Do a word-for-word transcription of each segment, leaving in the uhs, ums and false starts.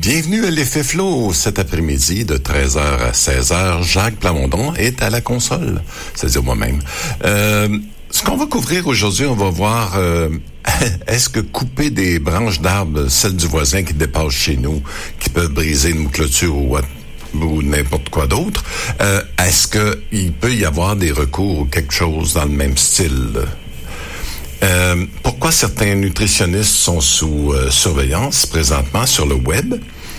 Bienvenue à l'Effet Flow. Cet après-midi, de treize heures à seize heures, Jacques Plamondon est à la console, c'est-à-dire moi-même. Euh, ce qu'on va couvrir aujourd'hui, on va voir, euh, est-ce que couper des branches d'arbres, celles du voisin qui dépassent chez nous, qui peuvent briser une clôture ou what, ou n'importe quoi d'autre, euh, est-ce qu'il peut y avoir des recours ou quelque chose dans le même style? Euh, pourquoi certains nutritionnistes sont sous euh, surveillance présentement sur le web?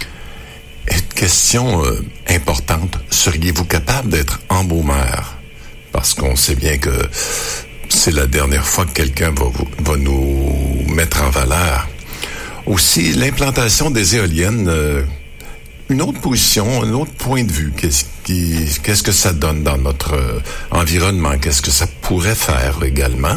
Une question euh, importante. Seriez-vous capable d'être embaumeur? Parce qu'on sait bien que c'est la dernière fois que quelqu'un va, vous, va nous mettre en valeur. Aussi, l'implantation des éoliennes, euh, une autre position, un autre point de vue. Qu'est-ce, qui, qu'est-ce que ça donne dans notre euh, environnement? Qu'est-ce que ça pourrait faire également?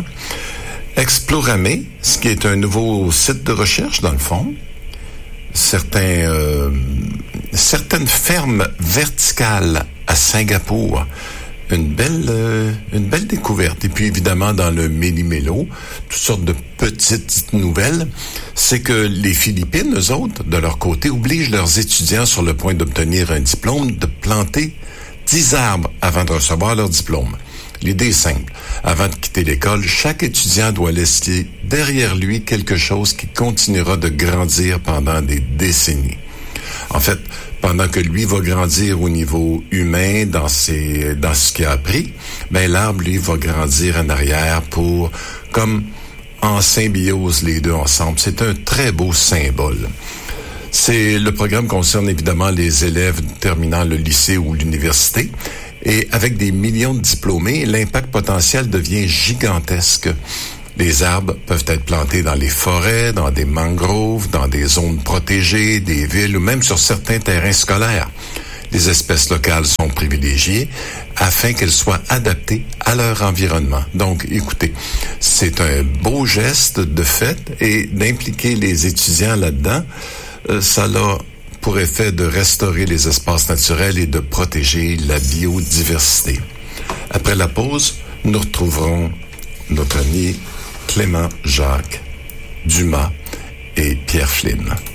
Exploramé, ce qui est un nouveau site de recherche dans le fond. Certains, euh, certaines fermes verticales à Singapour. Une belle, euh, une belle découverte. Et puis évidemment dans le Méli-Mélo, toutes sortes de petites nouvelles. C'est que les Philippines, eux autres, de leur côté, obligent leurs étudiants sur le point d'obtenir un diplôme de planter dix arbres avant de recevoir leur diplôme. L'idée est simple. Avant de quitter l'école, chaque étudiant doit laisser derrière lui quelque chose qui continuera de grandir pendant des décennies. En fait, pendant que lui va grandir au niveau humain dans ses, dans ce qu'il a appris, ben l'arbre, lui, va grandir en arrière pour, comme en symbiose les deux ensemble. C'est un très beau symbole. C'est, le programme concerne évidemment les élèves terminant le lycée ou l'université. Et avec des millions de diplômés, l'impact potentiel devient gigantesque. Les arbres peuvent être plantés dans les forêts, dans des mangroves, dans des zones protégées, des villes ou même sur certains terrains scolaires. Les espèces locales sont privilégiées afin qu'elles soient adaptées à leur environnement. Donc, écoutez, c'est un beau geste de fait et d'impliquer les étudiants là-dedans, euh, ça l'a pour effet de restaurer les espaces naturels et de protéger la biodiversité. Après la pause, nous retrouverons notre ami Clément Jacques Dumas et Pierre Flynn.